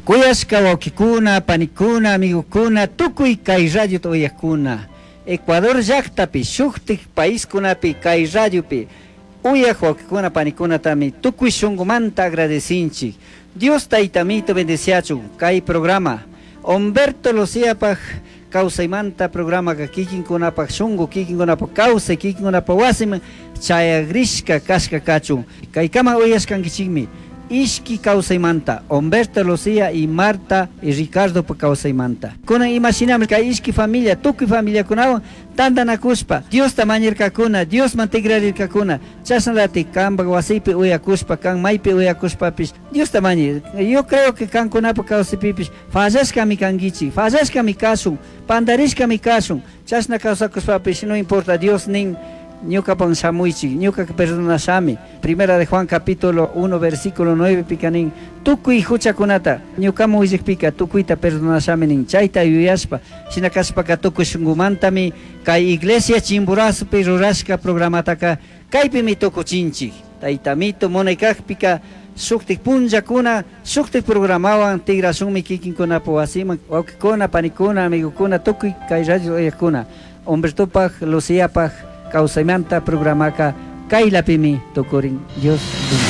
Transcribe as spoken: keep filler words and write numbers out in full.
Kuyashka wawkikuna, panikuna, amigukuna, tukuy kay radio uyakuna. Ecuador llaqtapi, shuktik paiskunapi, kay radiopi, uyak wawkikuna, panikuna tami, tukuy shunkumanta agradecinchik. Dios taytamito bendeciachun, kay programa. Humberto Luciapaj, kawsaymanta programa ka kikinkunapaj shungu, kikinkunapaj kawsay, kikinkunapaj wasim, chayagrishka kashka kachun. Kay kama uyashkankichikmi. Ishki kawsaymanta, Humberto Lucia y Marta y Ricardo pa kawsaymanta. Kuna imaginamos que ishki familia, tukuy familia kunawan tantanakushpa, Dios tamañirkakuna, Dios mantigrarirkakuna, chasnalati kamba wasipi uyakushpa, kan maypi uyakushpapish, Dios tamañir. Yo creo que kankunapa kawsaypipish, fallashkami kankichik, fallashkami kashun, pandarishkami kashun, chasna kawsakushpapish, no importa, Dios nin ñuka pan shamuichi, ñuka perdonashami. Primera de Juan capítulo uno versículo nueve picanin. Tukuy huchakunata, ñuka muijik pika, tukuita perdonashami nin. Chayta yuyashpa, shinakashpaka tukuy shungumantami, kay iglesia chimburaspi rurashka programataka, kaypi mi tukuchinchik. Taytamito monaykakpika, shuktik punjakuna, shuktik programawan, tigrasunmi kikinkunapo wasiman, wawkikuna, panikuna, amigukuna, tukuy kay radio yakuna. Humbertopaj, Luciapaj, kawsaymanta programaka kaylapimi tukurin. Dios